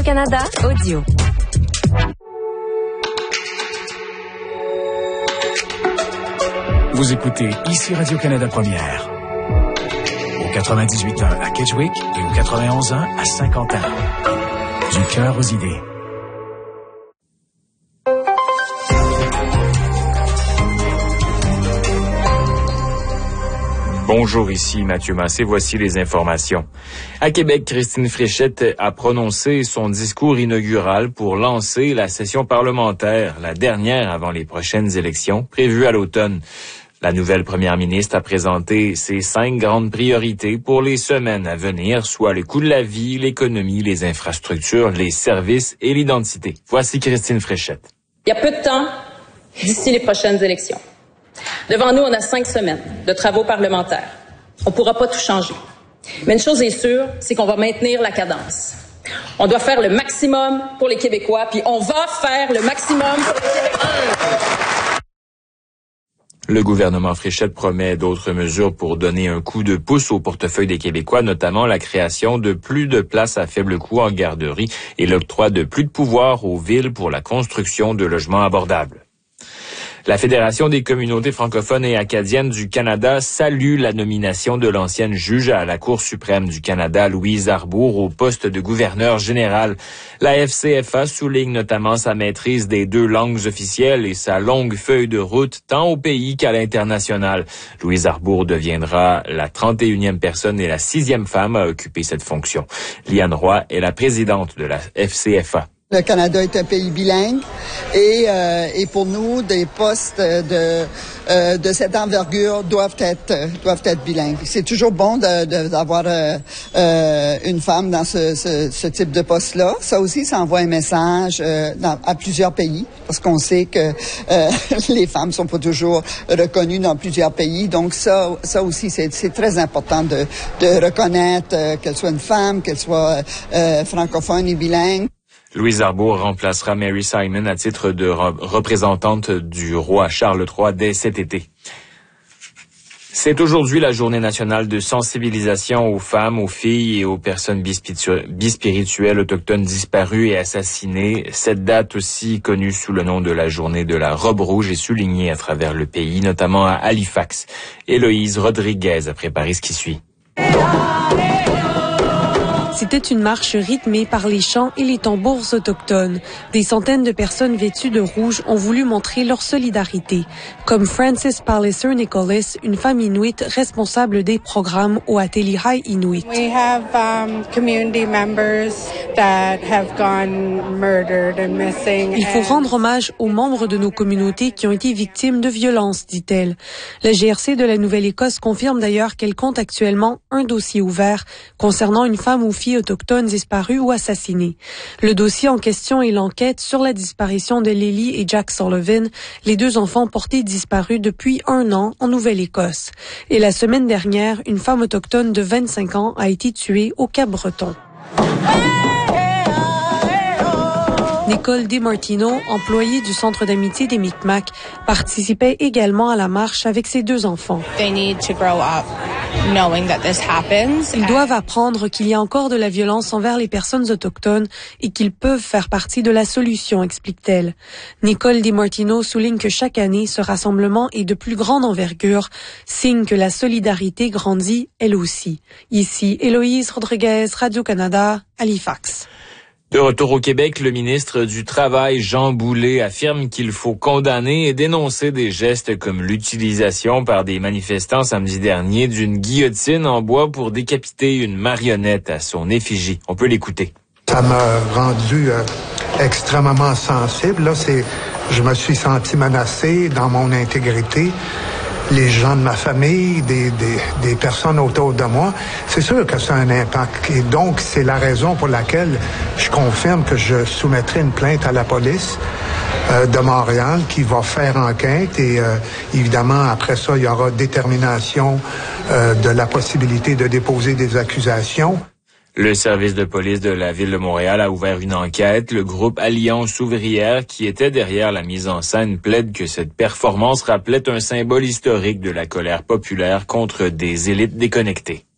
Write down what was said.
Radio-Canada Audio. Vous écoutez ici Radio-Canada Première. Au 98.1 à Kedgewick et au 91.1 à Saint-Quentin. Du cœur aux idées. Bonjour, ici Mathieu Massé, voici les informations. À Québec, Christine Fréchette a prononcé son discours inaugural pour lancer la session parlementaire, la dernière avant les prochaines élections, prévues à l'automne. La nouvelle première ministre a présenté ses 5 grandes priorités pour les semaines à venir, soit le coût de la vie, l'économie, les infrastructures, les services et l'identité. Voici Christine Fréchette. Il y a peu de temps d'ici les prochaines élections. Devant nous, on a 5 semaines de travaux parlementaires. On ne pourra pas tout changer. Mais une chose est sûre, c'est qu'on va maintenir la cadence. On doit faire le maximum pour les Québécois, puis on va faire le maximum pour les Québécois. Le gouvernement Fréchette promet d'autres mesures pour donner un coup de pouce au portefeuille des Québécois, notamment la création de plus de places à faible coût en garderie et l'octroi de plus de pouvoir aux villes pour la construction de logements abordables. La Fédération des communautés francophones et acadiennes du Canada salue la nomination de l'ancienne juge à la Cour suprême du Canada, Louise Arbour, au poste de gouverneur général. La FCFA souligne notamment sa maîtrise des 2 langues officielles et sa longue feuille de route tant au pays qu'à l'international. Louise Arbour deviendra la 31e personne et la 6e femme à occuper cette fonction. Liane Roy est la présidente de la FCFA. Le Canada est un pays bilingue et pour nous, des postes de cette envergure doivent être bilingues. C'est toujours bon d'avoir une femme dans ce type de poste-là. Ça aussi, ça envoie un message à plusieurs pays, parce qu'on sait que les femmes sont pas toujours reconnues dans plusieurs pays. Donc ça aussi, c'est très important de reconnaître qu'elle soit une femme, qu'elle soit francophone et bilingue. Louise Arbour remplacera Mary Simon à titre de représentante du roi Charles III dès cet été. C'est aujourd'hui la journée nationale de sensibilisation aux femmes, aux filles et aux personnes bispirituelles autochtones disparues et assassinées. Cette date, aussi connue sous le nom de la journée de la robe rouge, est soulignée à travers le pays, notamment à Halifax. Héloïse Rodriguez a préparé ce qui suit. C'était une marche rythmée par les chants et les tambours autochtones. Des centaines de personnes vêtues de rouge ont voulu montrer leur solidarité, comme Frances Palliser Nicholas, une femme inuite responsable des programmes au Atelihai Inuit. We have community members that have gone murdered and missing. Il faut rendre hommage aux membres de nos communautés qui ont été victimes de violences, dit-elle. La GRC de la Nouvelle-Écosse confirme d'ailleurs qu'elle compte actuellement un dossier ouvert concernant une femme ou fille autochtones disparues ou assassinées. Le dossier en question est l'enquête sur la disparition de Lily et Jack Sullivan, les 2 enfants portés disparus depuis 1 an en Nouvelle-Écosse. Et la semaine dernière, une femme autochtone de 25 ans a été tuée au Cap-Breton. Nicole DiMartino, employée du Centre d'amitié des Micmacs, participait également à la marche avec ses 2 enfants. Ils doivent apprendre qu'il y a encore de la violence envers les personnes autochtones et qu'ils peuvent faire partie de la solution, explique-t-elle. Nicole DiMartino souligne que chaque année, ce rassemblement est de plus grande envergure, signe que la solidarité grandit elle aussi. Ici, Héloïse Rodriguez, Radio-Canada, Halifax. De retour au Québec, le ministre du Travail, Jean Boulet, affirme qu'il faut condamner et dénoncer des gestes comme l'utilisation par des manifestants samedi dernier d'une guillotine en bois pour décapiter une marionnette à son effigie. On peut l'écouter. Ça m'a rendu extrêmement sensible. Là, je me suis senti menacé dans mon intégrité. Les gens de ma famille, des personnes autour de moi, c'est sûr que ça a un impact. Et donc, c'est la raison pour laquelle je confirme que je soumettrai une plainte à la police de Montréal qui va faire enquête et évidemment, après ça, il y aura détermination de la possibilité de déposer des accusations. Le service de police de la Ville de Montréal a ouvert une enquête. Le groupe Alliance ouvrière, qui était derrière la mise en scène, plaide que cette performance rappelait un symbole historique de la colère populaire contre des élites déconnectées.